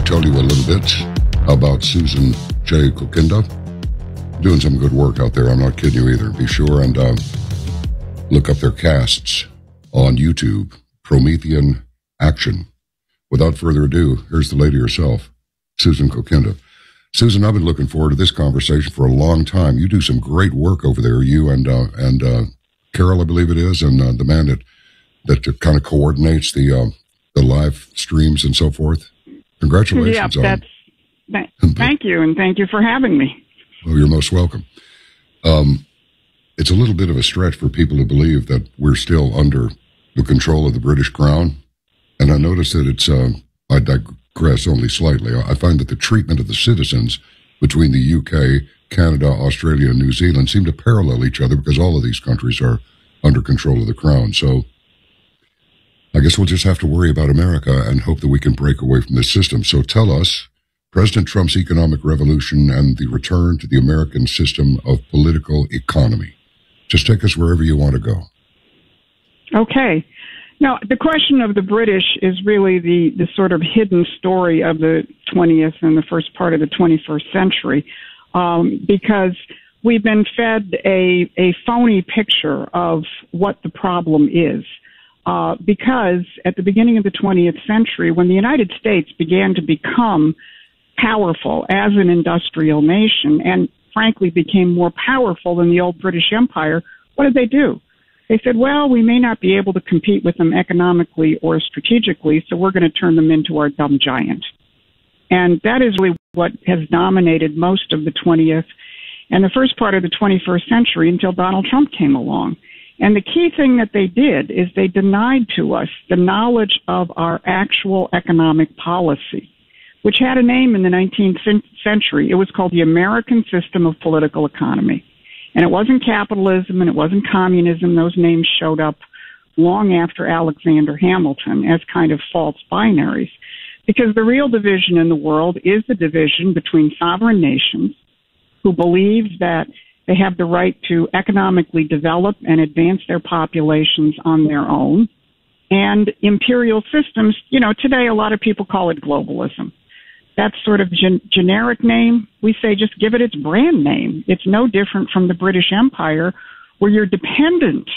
tell you a little bit about Susan J. Kokinda. Doing some good work out there. I'm not kidding you either. Be sure and look up their casts on YouTube. Promethean Action. Without further ado, here's the lady herself, Susan Kokinda. Susan, I've been looking forward to this conversation for a long time. You do some great work over there, you and Carol, I believe it is, and the man that kind of coordinates the live streams and so forth. Congratulations. Yeah, thank you, and thank you for having me. Oh, you're most welcome. It's a little bit of a stretch for people to believe that we're still under the control of the British Crown. And I notice that it's, I digress only slightly. I find that the treatment of the citizens between the UK, Canada, Australia, and New Zealand seem to parallel each other because all of these countries are under control of the Crown. So I guess we'll just have to worry about America and hope that we can break away from this system. So tell us, President Trump's economic revolution and the return to the American system of political economy. Just take us wherever you want to go. Okay. Now, the question of the British is really the sort of hidden story of the 20th and the first part of the 21st century, because we've been fed a phony picture of what the problem is. Because at the beginning of the 20th century, when the United States began to become powerful as an industrial nation and frankly became more powerful than the old British Empire, what did they do? They said, well, we may not be able to compete with them economically or strategically, so we're going to turn them into our dumb giant. And that is really what has dominated most of the 20th and the first part of the 21st century until Donald Trump came along. And the key thing that they did is they denied to us the knowledge of our actual economic policy, which had a name in the 19th century. It was called the American System of Political Economy. And it wasn't capitalism and it wasn't communism. Those names showed up long after Alexander Hamilton as kind of false binaries. Because the real division in the world is the division between sovereign nations who believe that they have the right to economically develop and advance their populations on their own, and imperial systems. You know, today a lot of people call it globalism. That sort of generic name, we say just give it its brand name. It's no different from the British Empire, where you're dependent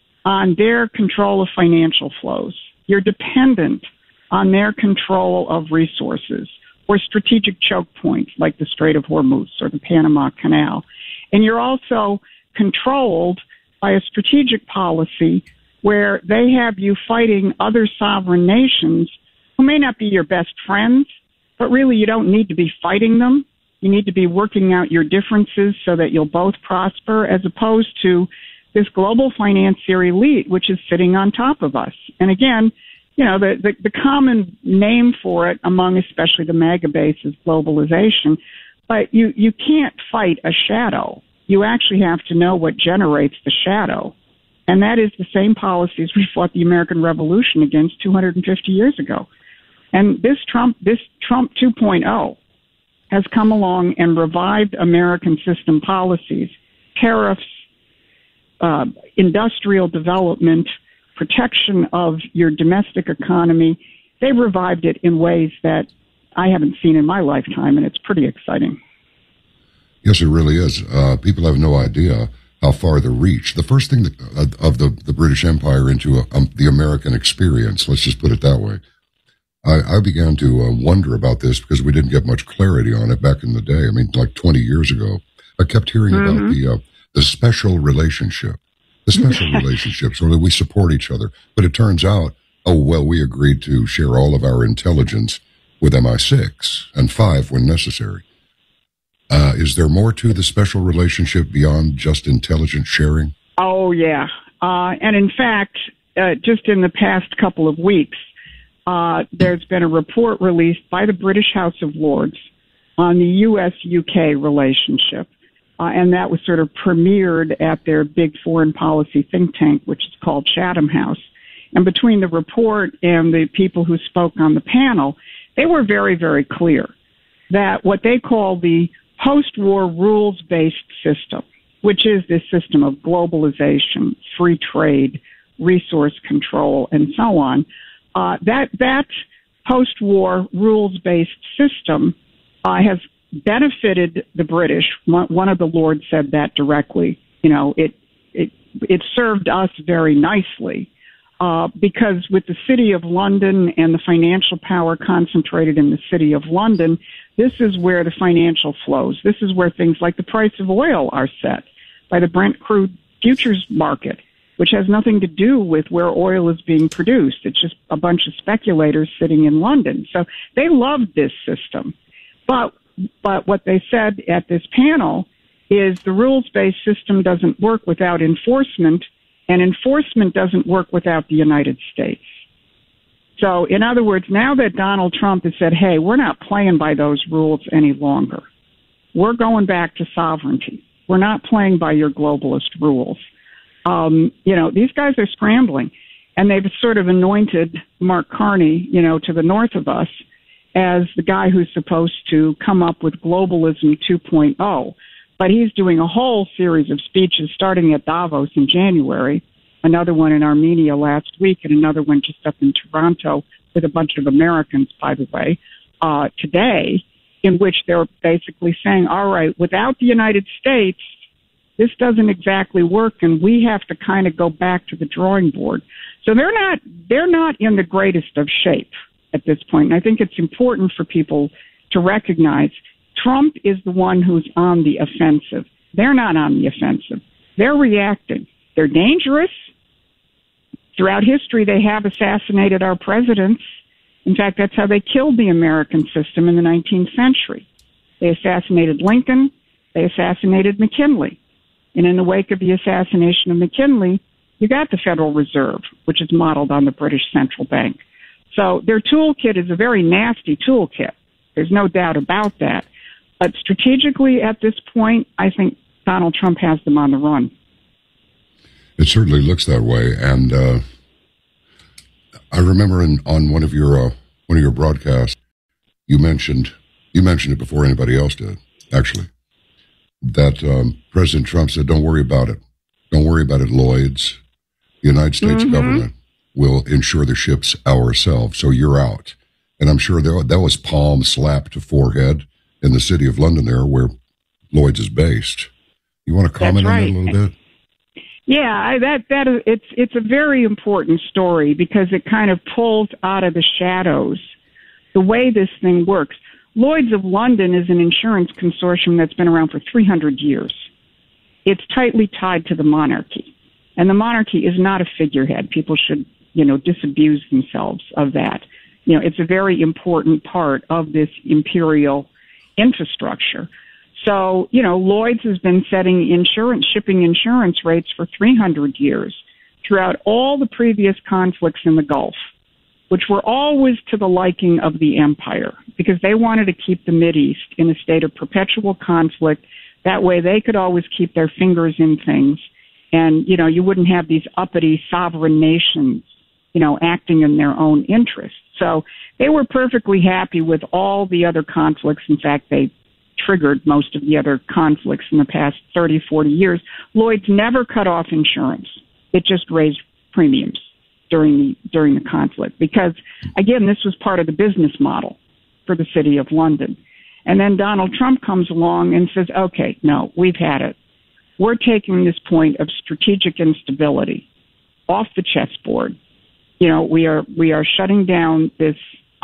on their control of financial flows. You're dependent on their control of resources or strategic choke points like the Strait of Hormuz or the Panama Canal. And you're also controlled by a strategic policy where they have you fighting other sovereign nations who may not be your best friends, but really you don't need to be fighting them. You need to be working out your differences so that you'll both prosper, as opposed to this global financier elite, which is sitting on top of us. And again, you know, the common name for it among especially the MAGA base is globalization. But you can't fight a shadow. You actually have to know what generates the shadow. And that is the same policies we fought the American Revolution against 250 years ago. And this Trump 2.0 has come along and revived American system policies, tariffs, industrial development, protection of your domestic economy. They've revived it in ways that I haven't seen in my lifetime, and it's pretty exciting. Yes, it really is. People have no idea how far the reach. The first thing that, of the British Empire into the American experience, let's just put it that way. I began to wonder about this because we didn't get much clarity on it back in the day. I mean, like 20 years ago, I kept hearing about the special relationship, so that we support each other. But it turns out, oh, well, we agreed to share all of our intelligence with MI6 and 5 when necessary. Is there more to the special relationship beyond just intelligence sharing? Oh, yeah. And in fact, just in the past couple of weeks, there's been a report released by the British House of Lords on the U.S.-UK relationship. And that was sort of premiered at their big foreign policy think tank, which is called Chatham House. And between the report and the people who spoke on the panel, they were very, very clear that what they call the post-war rules-based system, which is this system of globalization, free trade, resource control, and so on, that post-war rules-based system has benefited the British. One of the lords said that directly. It served us very nicely because with the City of London and the financial power concentrated in the City of London, this is where the financial flows. This is where things like the price of oil are set by the Brent crude futures market, which has nothing to do with where oil is being produced. It's just a bunch of speculators sitting in London. So they loved this system. But what they said at this panel is the rules-based system doesn't work without enforcement, and enforcement doesn't work without the United States. So, in other words, now that Donald Trump has said, hey, we're not playing by those rules any longer. We're going back to sovereignty. We're not playing by your globalist rules. These guys are scrambling, and they've sort of anointed Mark Carney, to the north of us as the guy who's supposed to come up with globalism 2.0. But he's doing a whole series of speeches starting at Davos in January, another one in Armenia last week, and another one just up in Toronto with a bunch of Americans, by the way, today, in which they're basically saying, all right, without the United States, this doesn't exactly work, and we have to kind of go back to the drawing board. So they're not in the greatest of shape at this point. And I think it's important for people to recognize Trump is the one who's on the offensive. They're not on the offensive. They're reacting. They're dangerous. Throughout history, they have assassinated our presidents. In fact, that's how they killed the American system in the 19th century. They assassinated Lincoln. They assassinated McKinley. And in the wake of the assassination of McKinley, you got the Federal Reserve, which is modeled on the British Central Bank. So their toolkit is a very nasty toolkit. There's no doubt about that. But strategically at this point, I think Donald Trump has them on the run. It certainly looks that way. And I remember on one of your broadcasts, you mentioned it before anybody else did, actually, that President Trump said, don't worry about it. Don't worry about it, Lloyd's. The United States government will insure the ships ourselves, so you're out. And I'm sure that was palm slapped to forehead in the City of London there, where Lloyd's is based. You want to comment on that a little bit? Yeah, it's a very important story because it kind of pulls out of the shadows the way this thing works. Lloyd's of London is an insurance consortium that's been around for 300 years. It's tightly tied to the monarchy, and the monarchy is not a figurehead. People should, disabuse themselves of that. It's a very important part of this imperial infrastructure. So, Lloyd's has been setting shipping insurance rates for 300 years throughout all the previous conflicts in the Gulf, which were always to the liking of the empire because they wanted to keep the Mideast in a state of perpetual conflict. That way they could always keep their fingers in things. And, you wouldn't have these uppity sovereign nations, acting in their own interests. So they were perfectly happy with all the other conflicts. In fact, they triggered most of the other conflicts in the past 30, 40 years. Lloyd's never cut off insurance. It just raised premiums during the conflict because, again, this was part of the business model for the City of London. And then Donald Trump comes along and says, okay, no, we've had it. We're taking this point of strategic instability off the chessboard. We are shutting down this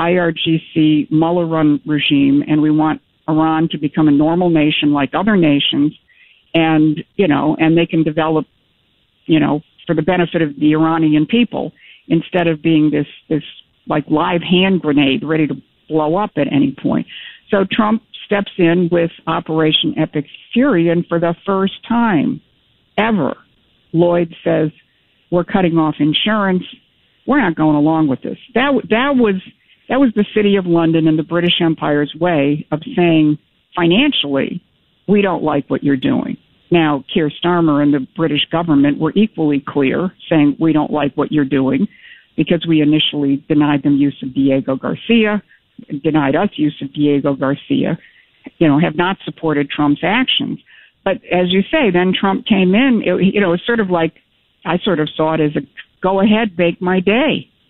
IRGC Mullah-run regime, and we want Iran to become a normal nation like other nations, and they can develop, for the benefit of the Iranian people, instead of being this like live hand grenade ready to blow up at any point. So Trump steps in with Operation Epic Fury, and for the first time ever, Lloyd says, we're cutting off insurance. We're not going along with this. That was the City of London and the British Empire's way of saying, financially, we don't like what you're doing. Now, Keir Starmer and the British government were equally clear, saying we don't like what you're doing because we initially denied them use of Diego Garcia, denied us use of Diego Garcia, have not supported Trump's actions. But as you say, then Trump came in, it was sort of like, I sort of saw it as a go ahead, make my day.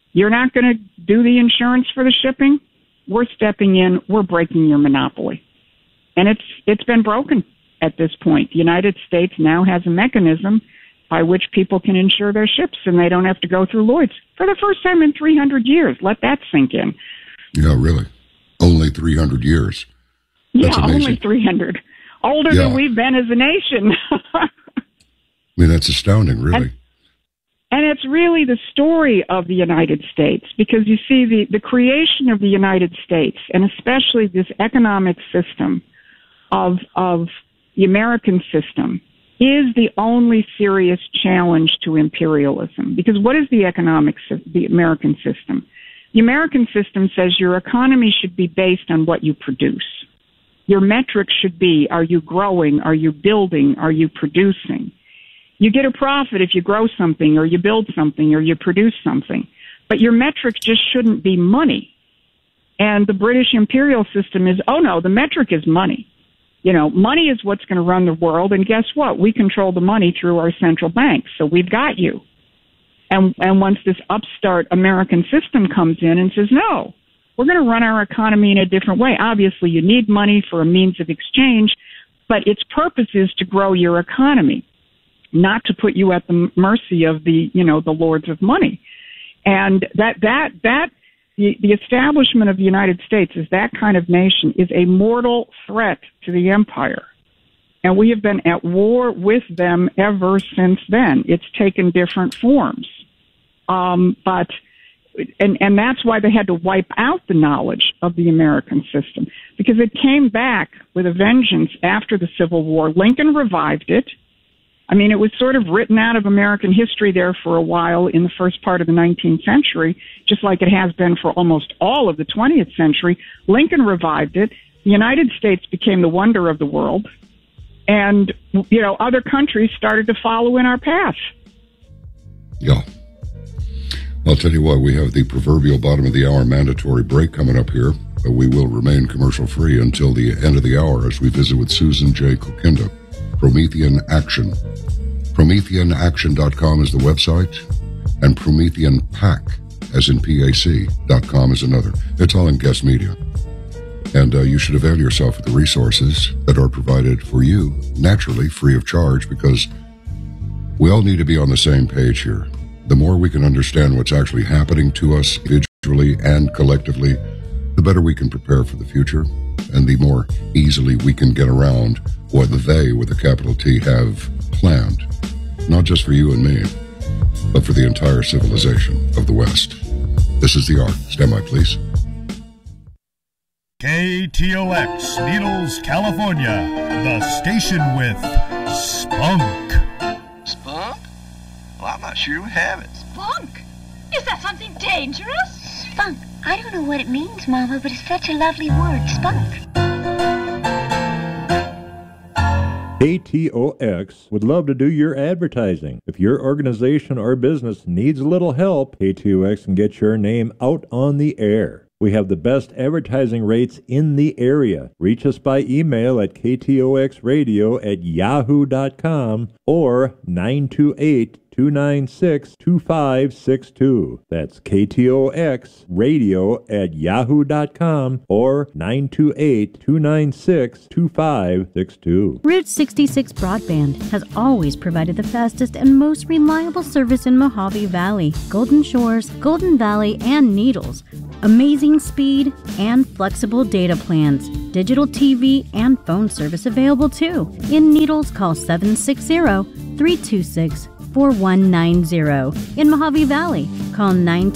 You're not going to do the insurance for the shipping? We're stepping in. We're breaking your monopoly. And it's been broken at this point. The United States now has a mechanism by which people can insure their ships, and they don't have to go through Lloyd's for the first time in 300 years. Let that sink in. Yeah, really. Only 300 years. That's amazing. Only 300. Older than we've been as a nation. I mean, that's astounding, really. And it's really the story of the United States, because you see the creation of the United States, and especially this economic system of the American system, is the only serious challenge to imperialism. Because what is the American system? The American system says your economy should be based on what you produce. Your metrics should be, are you growing? Are you building? Are you producing? You get a profit if you grow something or you build something or you produce something. But your metric just shouldn't be money. And the British imperial system is, oh no, the metric is money. You know, money is what's going to run the world. And guess what? We control the money through our central banks. So we've got you. And once this upstart American system comes in and says, no, we're going to run our economy in a different way. Obviously, you need money for a means of exchange, but its purpose is to grow your economy, not to put you at the mercy of the lords of money. And the establishment of the United States as that kind of nation is a mortal threat to the empire. And we have been at war with them ever since then. It's taken different forms. But that's why they had to wipe out the knowledge of the American system, because it came back with a vengeance after the Civil War. Lincoln revived it. I mean, it was sort of written out of American history there for a while in the first part of the 19th century, just like it has been for almost all of the 20th century. Lincoln revived it. The United States became the wonder of the world. And, other countries started to follow in our path. Yeah. I'll tell you what, we have the proverbial bottom of the hour mandatory break coming up here, but we will remain commercial free until the end of the hour as we visit with Susan J. Kokinda, Promethean Action. PrometheanAction.com is the website, and Promethean Pack, as in PAC.com, is another. It's all in guest media. And you should avail yourself of the resources that are provided for you, naturally, free of charge, because we all need to be on the same page here. The more we can understand what's actually happening to us individually and collectively, the better we can prepare for the future, and the more easily we can get around what they, with a capital T, have planned, not just for you and me, but for the entire civilization of the West. This is The Art. Stand by, please. KTOX, Needles, California, the station with spunk. Spunk? Well, I'm not sure we have it. Spunk? Is that something dangerous? Spunk. I don't know what it means, Mama, but it's such a lovely word, spunk. KTOX would love to do your advertising. If your organization or business needs a little help, KTOX can get your name out on the air. We have the best advertising rates in the area. Reach us by email at ktoxradio@yahoo.com or 928-296-2562. That's ktoxradio@yahoo.com or 928-296-2562. Route 66 Broadband has always provided the fastest and most reliable service in Mojave Valley, Golden Shores, Golden Valley, and Needles. Amazing speed and flexible data plans. Digital TV and phone service available too. In Needles, call 760-326-4190. In Mojave Valley, call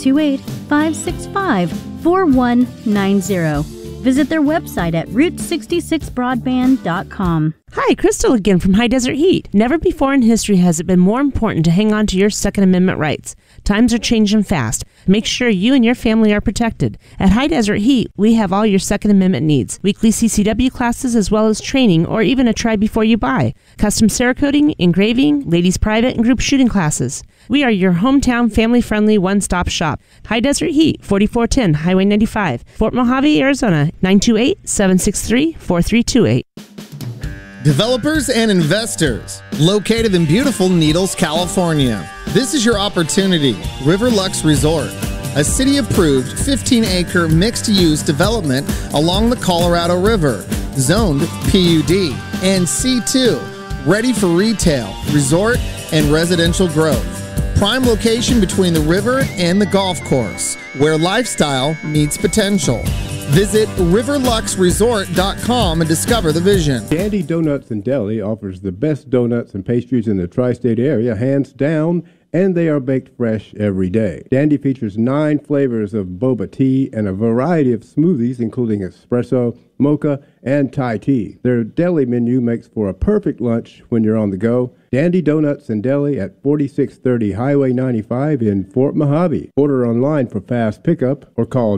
928-565-4190. Visit their website at route66broadband.com. Hi, Crystal again from High Desert Heat. Never before in history has it been more important to hang on to your Second Amendment rights. Times are changing fast. Make sure you and your family are protected. At High Desert Heat, we have all your Second Amendment needs. Weekly CCW classes as well as training or even a try before you buy. Custom Cerakoting, engraving, ladies private and group shooting classes. We are your hometown family-friendly one-stop shop. High Desert Heat, 4410 Highway 95, Fort Mojave, Arizona, 928-763-4328. Developers and investors, located in beautiful Needles, California. This is your opportunity. Riverlux Resort. a city-approved 15-acre mixed-use development along the Colorado River, zoned PUD and C2, ready for retail, resort, and residential growth. Prime location between the river and the golf course, where lifestyle meets potential. Visit riverluxresort.com and discover the vision. Dandy Donuts and Deli offers the best donuts and pastries in the tri-state area, hands down, and they are baked fresh every day. Dandy features 9 flavors of boba tea and a variety of smoothies, including espresso, mocha, and Thai tea. Their deli menu makes for a perfect lunch when you're on the go. Dandy Donuts and Deli at 4630 Highway 95 in Fort Mojave. Order online for fast pickup or call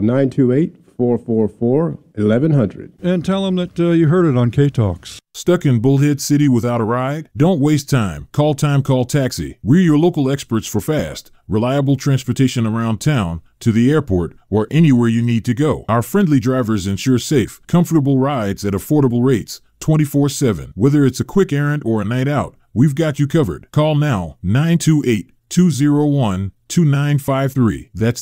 928-444-1100. And tell them that you heard it on K-Talks. Stuck in Bullhead City without a ride? Don't waste time. Call Taxi. We're your local experts for fast, reliable transportation around town, to the airport, or anywhere you need to go. Our friendly drivers ensure safe, comfortable rides at affordable rates, 24/7. Whether it's a quick errand or a night out, we've got you covered. Call now, 928-201-2953. That's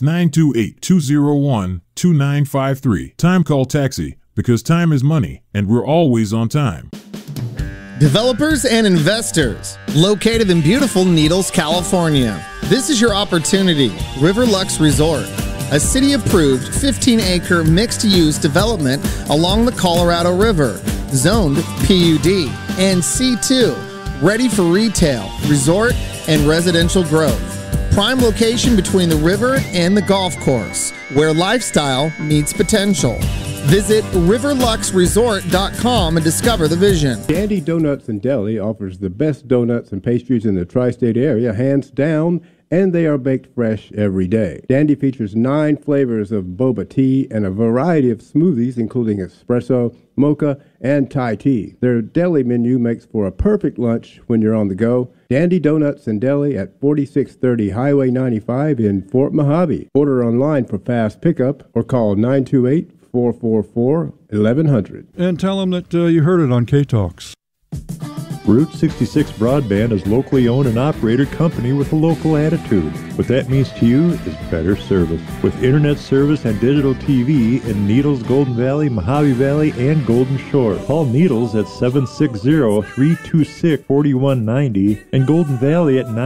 928-201-2953. Time Call Taxi, because time is money, and we're always on time. Developers and investors, located in beautiful Needles, California. This is your opportunity. Riverlux Resort, a city-approved 15-acre mixed-use development along the Colorado River, zoned PUD and C2, ready for retail, resort, and residential growth. Prime location between the river and the golf course, where lifestyle meets potential. Visit riverluxresort.com and discover the vision. Dandy Donuts and Deli offers the best donuts and pastries in the tri-state area, hands down, and they are baked fresh every day. Dandy features 9 flavors of boba tea and a variety of smoothies, including espresso, mocha, and Thai tea. Their deli menu makes for a perfect lunch when you're on the go. Dandy Donuts and Deli at 4630 Highway 95 in Fort Mojave. Order online for fast pickup or call 928-444-1100. And tell them that you heard it on K-Talks. Route 66 Broadband is locally owned and operated company with a local attitude. What that means to you is better service. With internet service and digital TV in Needles, Golden Valley, Mojave Valley, and Golden Shore. Call Needles at 760-326-4190 and Golden Valley at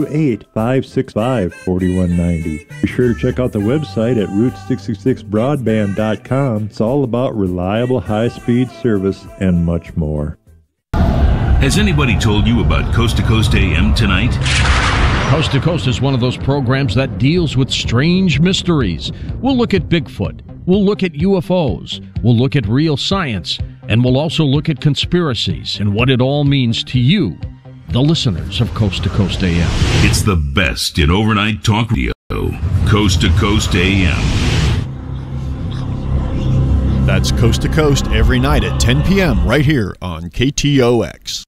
928-565-4190. Be sure to check out the website at Route66Broadband.com. It's all about reliable high-speed service and much more. Has anybody told you about Coast to Coast AM tonight? Coast to Coast is one of those programs that deals with strange mysteries. We'll look at Bigfoot. We'll look at UFOs. We'll look at real science. And we'll also look at conspiracies and what it all means to you, the listeners of Coast to Coast AM. It's the best in overnight talk radio. Coast to Coast AM. That's Coast to Coast every night at 10 p.m. right here on KTOX.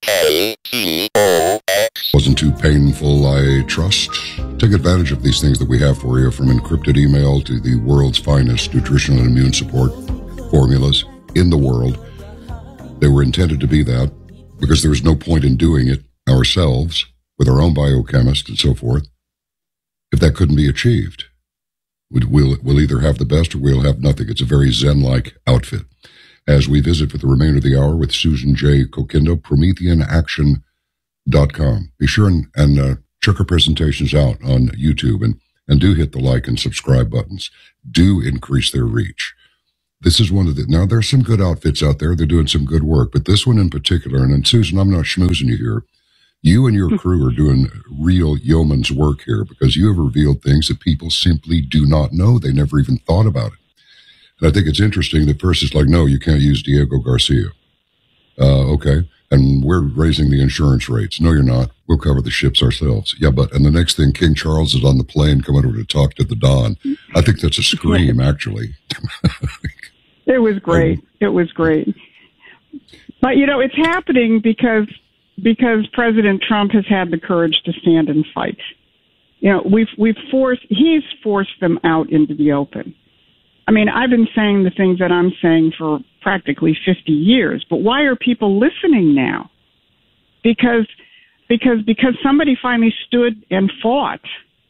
Wasn't too painful, I trust. Take advantage of these things that we have for you, from encrypted email to the world's finest nutritional and immune support formulas in the world. They were intended to be that because there was no point in doing it ourselves with our own biochemist and so forth if that couldn't be achieved. We'll either have the best or we'll have nothing. It's a very Zen-like outfit. As we visit for the remainder of the hour with Susan J. Coquindo, PrometheanAction.com. Be sure and check our presentations out on YouTube and do hit the like and subscribe buttons. Do increase their reach. This is one of the, now there's some good outfits out there. They're doing some good work, but this one in particular, and Susan, I'm not schmoozing you here. You and your crew are doing real yeoman's work here because you have revealed things that people simply do not know. They never even thought about it. And I think it's interesting that first it's like, no, you can't use Diego Garcia. Okay. And we're raising the insurance rates. No, you're not. We'll cover the ships ourselves. Yeah, but, and the next thing, King Charles is on the plane coming over to talk to the Don. I think that's a scream, actually. It was great. It was great. But, you know, it's happening because President Trump has had the courage to stand and fight. You know, he's forced them out into the open. I mean, I've been saying the things that I'm saying for practically 50 years, but why are people listening now? Because somebody finally stood and fought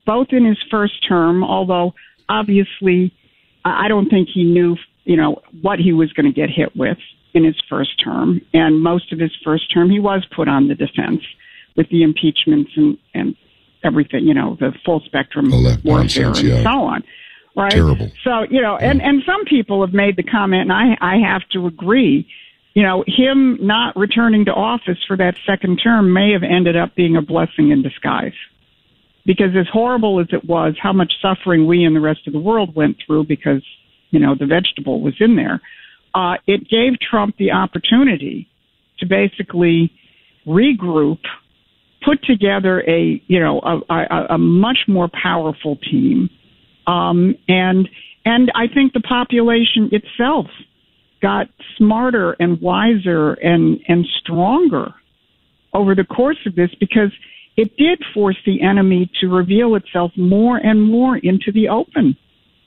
both in his first term, although obviously I don't think he knew, what he was going to get hit with in his first term. And most of his first term, he was put on the defense with the impeachments and everything, the full spectrum warfare and so on. Right? Terrible. So, and some people have made the comment, and I have to agree, him not returning to office for that second term may have ended up being a blessing in disguise. Because as horrible as it was, how much suffering we and the rest of the world went through because, the vegetable was in there, it gave Trump the opportunity to basically regroup, put together a much more powerful team. And I think the population itself got smarter and wiser and stronger over the course of this because it did force the enemy to reveal itself more and more into the open.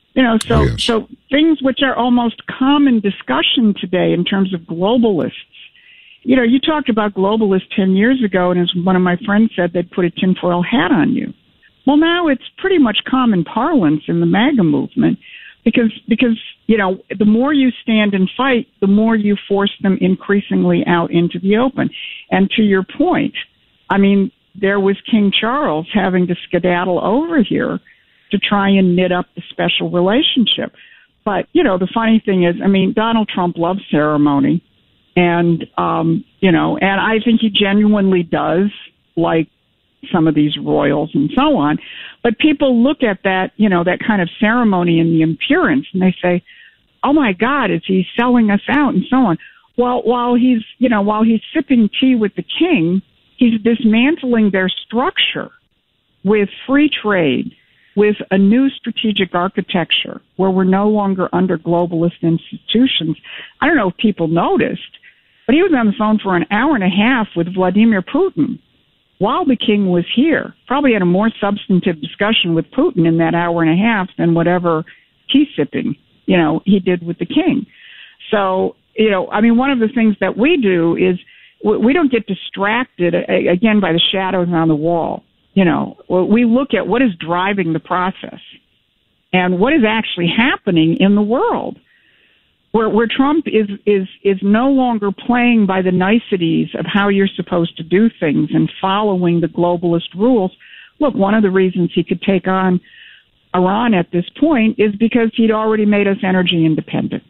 So things which are almost common discussion today in terms of globalists. You talked about globalists 10 years ago, and as one of my friends said, they'd put a tinfoil hat on you. Well, now it's pretty much common parlance in the MAGA movement because the more you stand and fight, the more you force them increasingly out into the open. And to your point, there was King Charles having to skedaddle over here to try and knit up the special relationship. But, the funny thing is, Donald Trump loves ceremony. And, and I think he genuinely does like some of these royals and so on. But people look at that, that kind of ceremony and the appearance, and they say, oh, my God, is he selling us out and so on? Well, while he's sipping tea with the king, he's dismantling their structure with free trade, with a new strategic architecture where we're no longer under globalist institutions. I don't know if people noticed, but he was on the phone for an hour and a half with Vladimir Putin while the king was here. Probably had a more substantive discussion with Putin in that hour and a half than whatever tea sipping, he did with the king. So, one of the things that we do is we don't get distracted, again, by the shadows on the wall. We look at what is driving the process and what is actually happening in the world, where Trump is no longer playing by the niceties of how you're supposed to do things and following the globalist rules. Look, one of the reasons he could take on Iran at this point is because he'd already made us energy independent.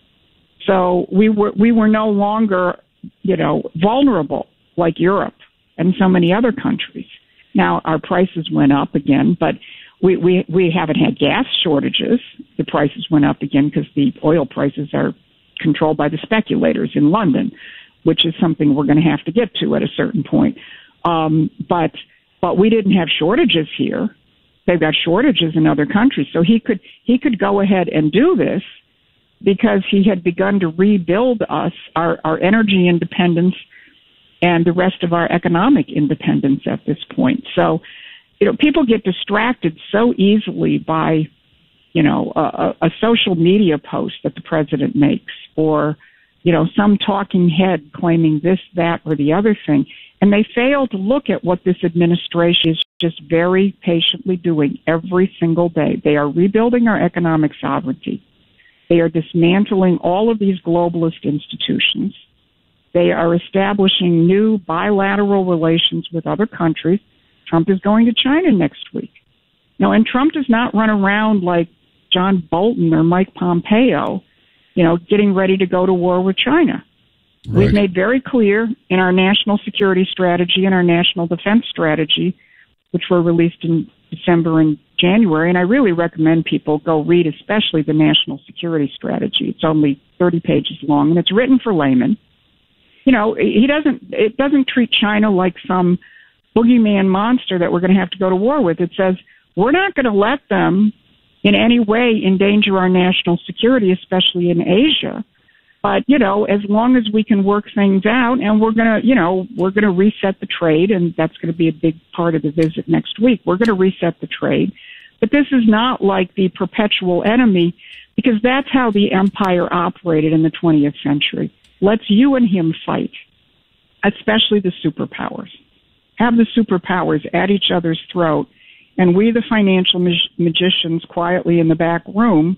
So we were no longer, vulnerable like Europe and so many other countries. Now, our prices went up again, but we haven't had gas shortages. The prices went up again because the oil prices are controlled by the speculators in London, which is something we're going to have to get to at a certain point. But we didn't have shortages here. They've got shortages in other countries. So he could go ahead and do this because he had begun to rebuild us, our energy independence, and the rest of our economic independence at this point. So, people get distracted so easily by, a social media post that the president makes or, some talking head claiming this, that, or the other thing. And they fail to look at what this administration is just very patiently doing every single day. They are rebuilding our economic sovereignty. They are dismantling all of these globalist institutions. They are establishing new bilateral relations with other countries. Trump is going to China next week. And Trump does not run around like John Bolton or Mike Pompeo, getting ready to go to war with China. Right. We've made very clear in our national security strategy and our national defense strategy, which were released in December and January, and I really recommend people go read especially the national security strategy. It's only 30 pages long, and it's written for laymen. It doesn't treat China like some boogeyman monster that we're going to have to go to war with. It says, we're not going to let them in any way endanger our national security, especially in Asia. But, as long as we can work things out, and we're going to reset the trade, and that's going to be a big part of the visit next week. We're going to reset the trade. But this is not like the perpetual enemy, because that's how the empire operated in the 20th century. Let's you and him fight, especially the superpowers. Have the superpowers at each other's throat And we, the financial magicians quietly in the back room,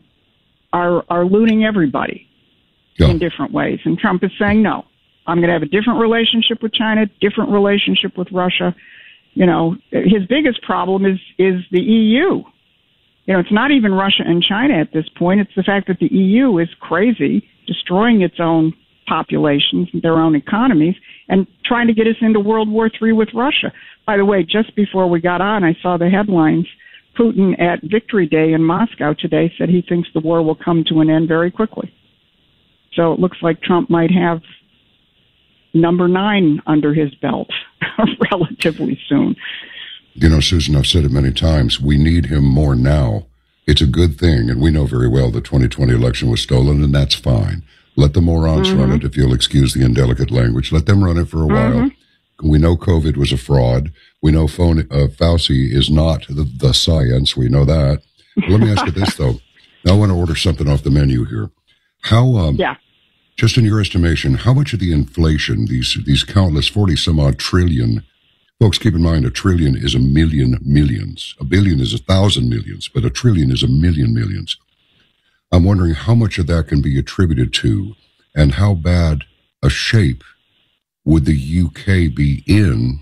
are looting everybody in different ways. And Trump is saying, no, I'm going to have a different relationship with China, different relationship with Russia. You know, his biggest problem is the EU. You know, it's not even Russia and China at this point. It's the fact that the EU is crazy, destroying its own populations, their own economies, and trying to get us into World War III with Russia. By the way, just before we got on, I saw the headlines. Putin at Victory Day in Moscow today said he thinks the war will come to an end very quickly. So it looks like Trump might have number 9 under his belt relatively soon. You know, Susan, I've said it many times, we need him more now. It's a good thing, and we know very well the 2020 election was stolen, and that's fine. Let the morons run it, if you'll excuse the indelicate language. Let them run it for a while. We know COVID was a fraud. We know Fauci is not the science. We know that. But let me ask you this, though. Now I want to order something off the menu here. How, just in your estimation, how much of the inflation, these countless 40-some-odd trillion, folks, keep in mind, a trillion is a million millions. A billion is 1,000 millions, but a trillion is a million millions. I'm wondering how much of that can be attributed to, and how bad a shape would the UK be in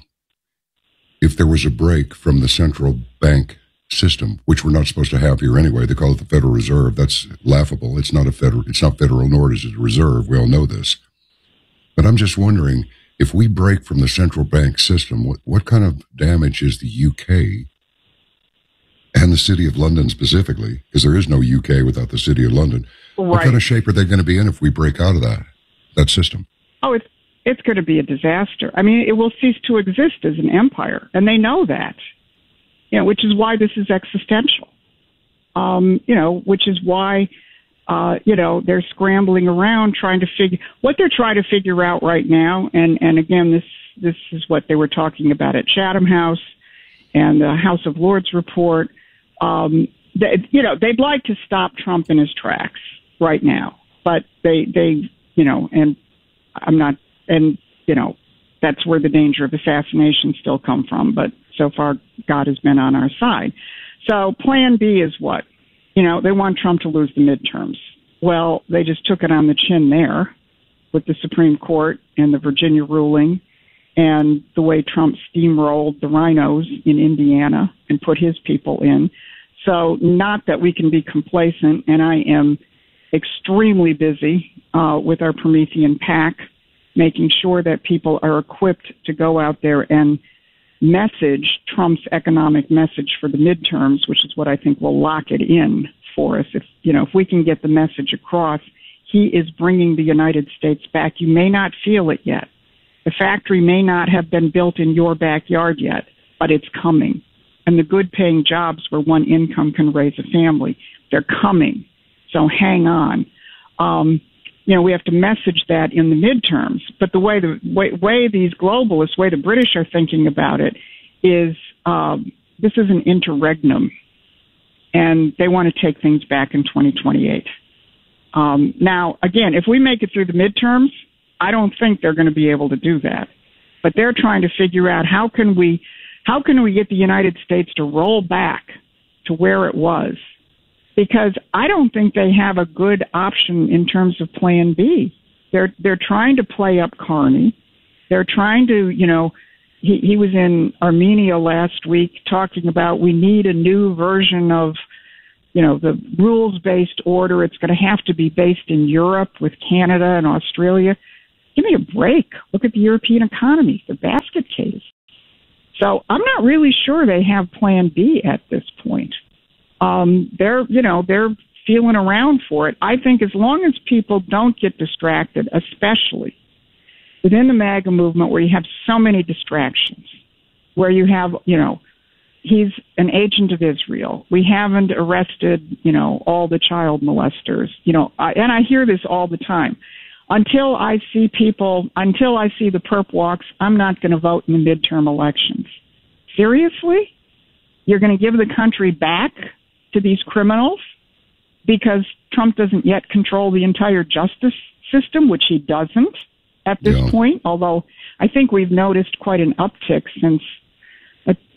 if there was a break from the central bank system, which we're not supposed to have here anyway. They call it the Federal Reserve. That's laughable. It's not federal, nor is it a reserve. We all know this. But I'm just wondering, if we break from the central bank system, what kind of damage is the UK and the City of London specifically, because there is no UK without the City of London. Right. What kind of shape are they going to be in if we break out of that system? Oh, it's going to be a disaster. I mean, it will cease to exist as an empire, and they know that. You know, which is why this is existential. You know, which is why you know, they're scrambling around trying to what they're trying to figure out right now. And again, this is what they were talking about at Chatham House and the House of Lords report. You know, they'd like to stop Trump in his tracks right now, but they, you know, and I'm not, and, you know, that's where the danger of assassination still come from. But so far, God has been on our side. So plan B is what? You know, they want Trump to lose the midterms. Well, they just took it on the chin there with the Supreme Court and the Virginia ruling and the way Trump steamrolled the rhinos in Indiana and put his people in. So not that we can be complacent, and I am extremely busy with our Promethean PAC, making sure that people are equipped to go out there and message Trump's economic message for the midterms, which is what I think will lock it in for us. If we can get the message across, he is bringing the United States back. You may not feel it yet. The factory may not have been built in your backyard yet, but it's coming. And the good paying jobs where one income can raise a family, they're coming. So hang on. You know, we have to message that in the midterms. But the way these globalists, way the British are thinking about it is this is an interregnum, and they want to take things back in 2028. Now, again, if we make it through the midterms, I don't think they're going to be able to do that. But they're trying to figure out how can we get the United States to roll back to where it was. Because I don't think they have a good option in terms of plan B. They're trying to play up Carney. They're trying to, you know, he was in Armenia last week talking about we need a new version of, you know, the rules-based order. It's going to have to be based in Europe with Canada and Australia. Give me a break. Look at the European economy, the basket case. So I'm not really sure they have plan B at this point. They're feeling around for it. I think as long as people don't get distracted, especially within the MAGA movement where you have so many distractions, where you have, you know, he's an agent of Israel. We haven't arrested, you know, all the child molesters, you know, and I hear this all the time. Until I see the perp walks, I'm not going to vote in the midterm elections. Seriously? You're going to give the country back to these criminals because Trump doesn't yet control the entire justice system, which he doesn't at this point, although I think we've noticed quite an uptick since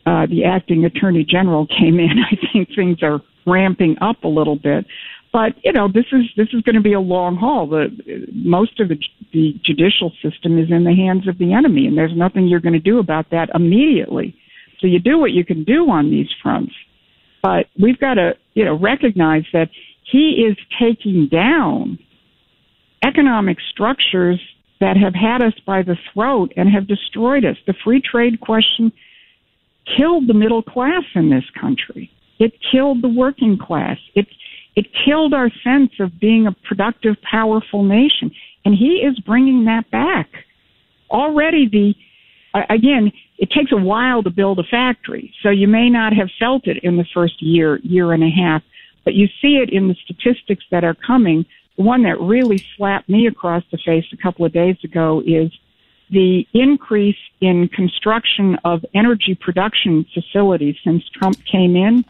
the acting attorney general came in, I think things are ramping up a little bit. But this is going to be a long haul. Most of the judicial system is in the hands of the enemy, and there's nothing you're going to do about that immediately. So you do what you can do on these fronts, but we've got to recognize that he is taking down economic structures that have had us by the throat and have destroyed us. The free trade question killed the middle class in this country. It killed the working class. It killed our sense of being a productive, powerful nation. And he is bringing that back. Already again, it takes a while to build a factory. So you may not have felt it in the first year and a half, but you see it in the statistics that are coming. The one that really slapped me across the face a couple of days ago is the increase in construction of energy production facilities since Trump came in.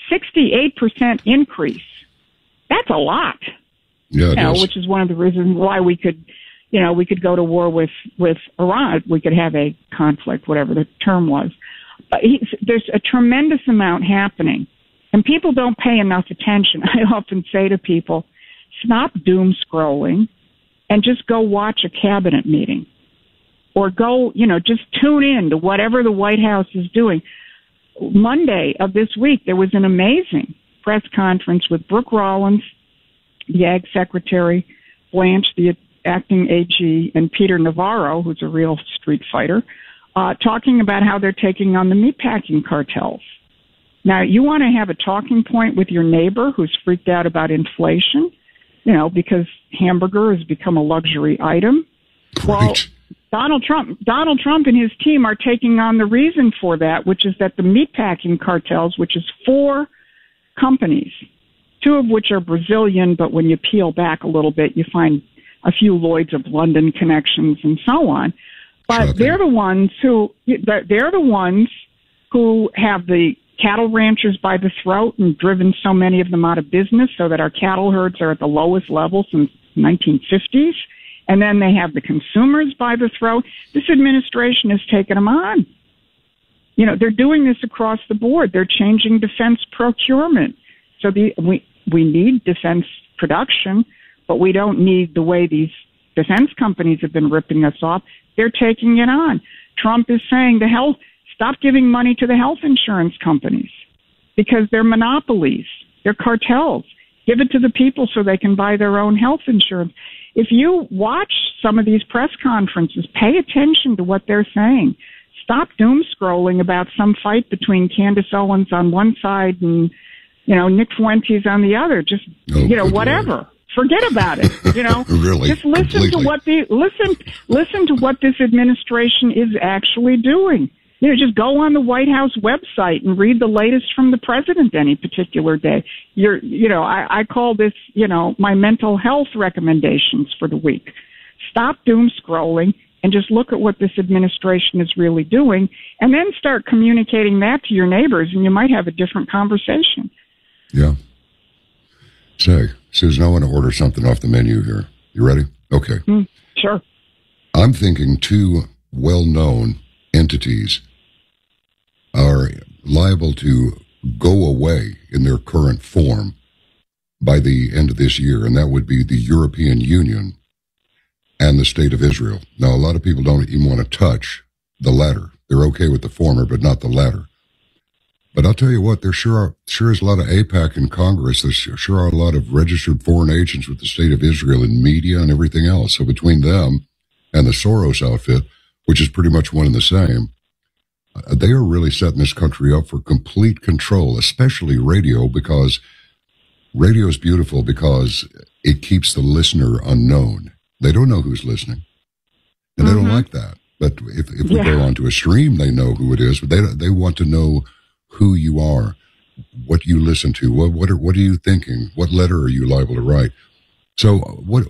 68% increase. That's a lot. Yeah, which is one of the reasons why we could go to war with Iran. We could have a conflict, whatever the term was. But there's a tremendous amount happening, and people don't pay enough attention. I often say to people, stop doom scrolling and just go watch a cabinet meeting, or go, just tune in to whatever the White House is doing. Monday of this week, there was an amazing press conference with Brooke Rollins, the Ag Secretary, Blanche, the acting AG, and Peter Navarro, who's a real street fighter, talking about how they're taking on the meatpacking cartels. Now, you want to have a talking point with your neighbor who's freaked out about inflation, because hamburger has become a luxury item. Well, Donald Trump and his team are taking on the reason for that, which is that the meatpacking cartels, which is 4 companies, 2 of which are Brazilian, but when you peel back a little bit, you find a few Lloyds of London connections and so on. But they're the ones who have the cattle ranchers by the throat and driven so many of them out of business, so that our cattle herds are at the lowest level since the 1950s. And then they have the consumers by the throat. This administration has taken them on. They're doing this across the board. They're changing defense procurement. So we need defense production, but we don't need the way these defense companies have been ripping us off. They're taking it on. Trump is saying stop giving money to the health insurance companies because they're monopolies. They're cartels. Give it to the people so they can buy their own health insurance. If you watch some of these press conferences, pay attention to what they're saying. Stop doom scrolling about some fight between Candace Owens on one side and, Nick Fuentes on the other. Just, whatever. Lord. Forget about it. Really? Just listen to what listen to what this administration is actually doing. Just go on the White House website and read the latest from the president any particular day. I call this, my mental health recommendations for the week. Stop doom scrolling and just look at what this administration is really doing, and then start communicating that to your neighbors, and you might have a different conversation. Yeah. Say, Susan, I want to order something off the menu here. You ready? Okay. Sure. I'm thinking 2 well-known entities are liable to go away in their current form by the end of this year, and that would be the European Union and the State of Israel. Now, a lot of people don't even want to touch the latter. They're okay with the former, but not the latter. But I'll tell you what, there sure is a lot of AIPAC in Congress. There sure are a lot of registered foreign agents with the State of Israel in media and everything else. So between them and the Soros outfit, which is pretty much one and the same, they are really setting this country up for complete control, especially radio, because radio is beautiful because it keeps the listener unknown. They don't know who's listening, and they don't like that. But if we go onto a stream, they know who it is, but they want to know who you are, what you listen to, what are you thinking, what letter are you liable to write. So what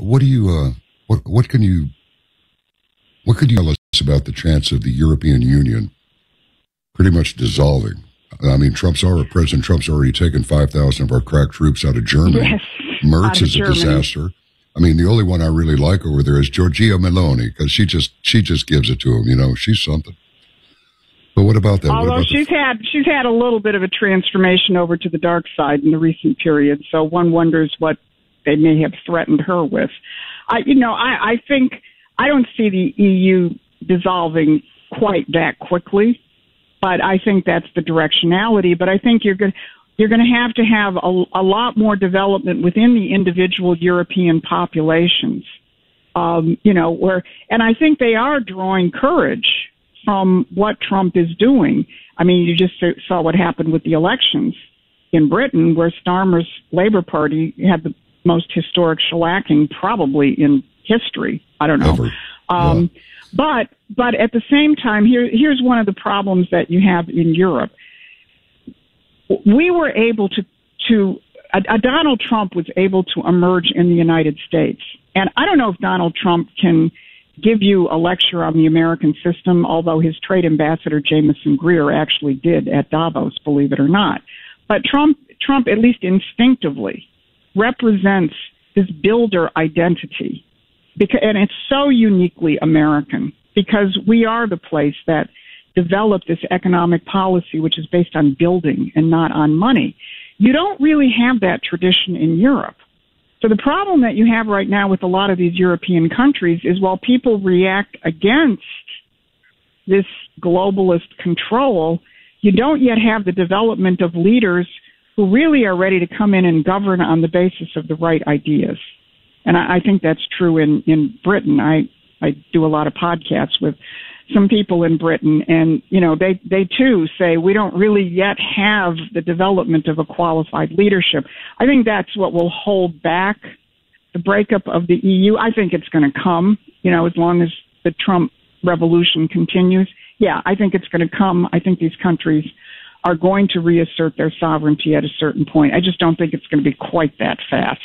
can you tell us about the chance of the European Union pretty much dissolving? I mean, President Trump's already taken 5,000 of our crack troops out of Germany. Yes, Merz is a disaster. I mean, the only one I really like over there is Giorgia Meloni, because she just gives it to him. She's something. But what about that? Although she's had a little bit of a transformation over to the dark side in the recent period, so one wonders what they may have threatened her with. I think I don't see the EU dissolving quite that quickly, but I think that's the directionality. But I think you're going to have a lot more development within the individual European populations. And I think they are drawing courage from what Trump is doing. I mean, you just saw what happened with the elections in Britain, where Starmer's Labour Party had the most historic shellacking probably in history. I don't know. But at the same time, here's one of the problems that you have in Europe. We were able to Donald Trump was able to emerge in the United States. And I don't know if Donald Trump can give you a lecture on the American system, although his trade ambassador, Jameson Greer, actually did at Davos, believe it or not. But Trump, at least instinctively, represents this builder identity. And it's so uniquely American because we are the place that developed this economic policy, which is based on building and not on money. You don't really have that tradition in Europe. So the problem that you have right now with a lot of these European countries is while people react against this globalist control, you don't yet have the development of leaders who really are ready to come in and govern on the basis of the right ideas. And I think that's true in Britain. I do a lot of podcasts with some people in Britain, and, they too say we don't really yet have the development of a qualified leadership. I think that's what will hold back the breakup of the EU. I think it's going to come, as long as the Trump revolution continues. Yeah, I think it's going to come. I think these countries are going to reassert their sovereignty at a certain point. I just don't think it's going to be quite that fast.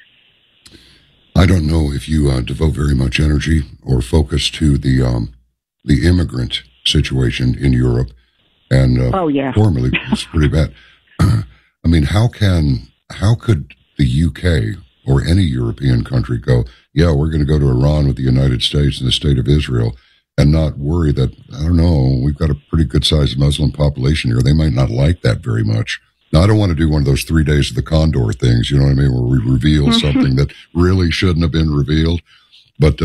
I don't know if you devote very much energy or focus to the immigrant situation in Europe, and formerly it's pretty bad. I mean, how could the UK or any European country go, yeah, we're going to go to Iran with the United States and the state of Israel, and not worry that, I don't know, we've got a pretty good sized Muslim population here. They might not like that very much. Now, I don't want to do one of those 3 days of the Condor things, you know what I mean, where we reveal something that really shouldn't have been revealed. But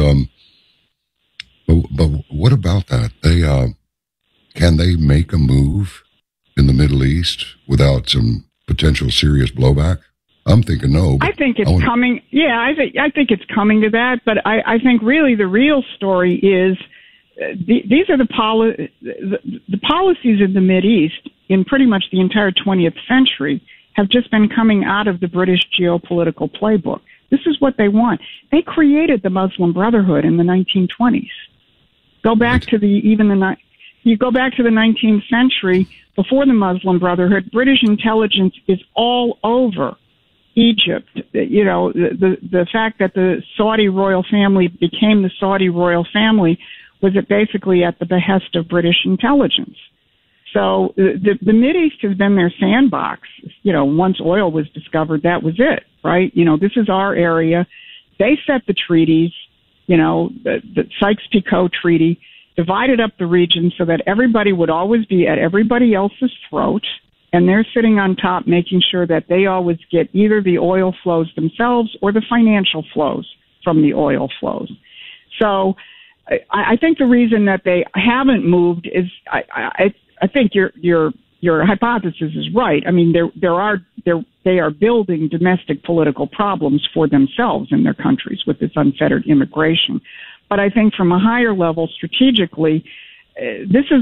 what about that? Can they make a move in the Middle East without some potential serious blowback? I'm thinking no. I think it's coming. Yeah, I think it's coming to that. But I think really the real story is these are the policies in the Mideast in pretty much the entire 20th century have just been coming out of the British geopolitical playbook. This is what they want. They created the Muslim Brotherhood in the 1920s. Go back to the 19th century, before the Muslim Brotherhood, British intelligence is all over Egypt. The fact that the Saudi royal family became the Saudi royal family was basically at the behest of British intelligence. So the Mideast has been their sandbox. Once oil was discovered, that was it, right? This is our area. They set the treaties. The Sykes-Picot Treaty divided up the region so that everybody would always be at everybody else's throat, and they're sitting on top making sure that they always get either the oil flows themselves or the financial flows from the oil flows. So I think the reason that they haven't moved is I think your hypothesis is right. I mean, they are building domestic political problems for themselves in their countries with this unfettered immigration. But I think from a higher level, strategically, this is